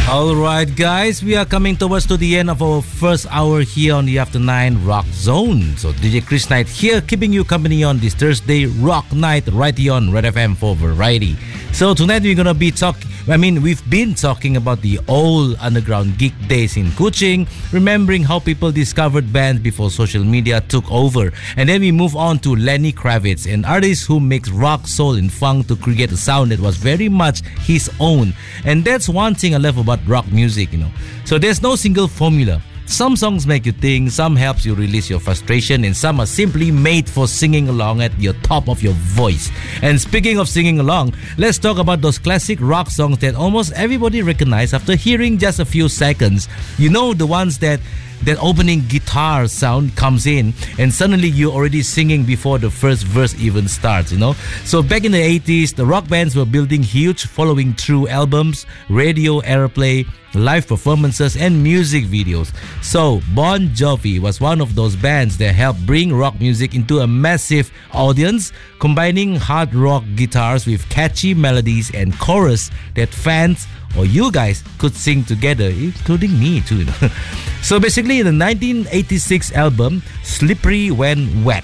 Alright guys, we are coming towards to the end of our first hour here on the After 9 Rock Zone. So DJ Chris Knight here, keeping you company on this Thursday Rock Night right here on Red FM for Variety. So tonight we're gonna be we've been talking about the old underground gig days in Kuching, remembering how people discovered bands before social media took over. And then we move on to Lenny Kravitz, an artist who makes rock, soul and funk to create a sound that was very much his own. And that's one thing I love about rock music, So there's no single formula. Some songs make you think, some helps you release your frustration, and some are simply made for singing along at the top of your voice. And speaking of singing along, let's talk about those classic rock songs that almost everybody recognizes after hearing just a few seconds. The ones that opening guitar sound comes in and suddenly you're already singing before the first verse even starts, So back in the 80s, the rock bands were building huge following through albums, radio airplay, live performances and music videos. So Bon Jovi was one of those bands that helped bring rock music into a massive audience, combining hard rock guitars with catchy melodies and chorus that fans or you guys could sing together, including me too. So basically the 1986 album Slippery When Wet,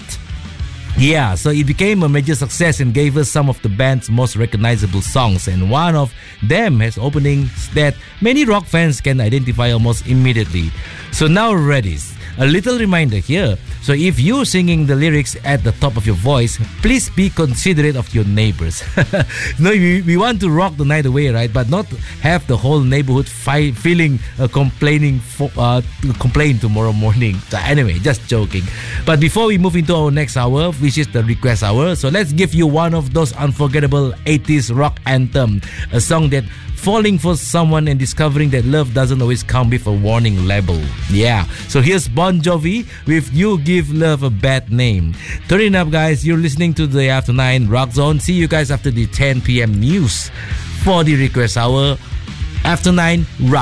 so it became a major success and gave us some of the band's most recognizable songs, and one of them has openings that many rock fans can identify almost immediately. So now Reddies, a little reminder here. So if you're singing the lyrics at the top of your voice, please be considerate of your neighbors. We want to rock the night away, right? But not have the whole neighborhood feeling complain tomorrow morning. So anyway, just joking. But before we move into our next hour, which is the request hour, so let's give you one of those unforgettable 80s rock anthem, a song that falling for someone and discovering that love doesn't always come with a warning label. So here's Bon Jovi with You Give Love a Bad Name. Turn it up, guys. You're listening to the After 9 Rock Zone. See you guys after the 10 p.m. news for the request hour. After 9 Rock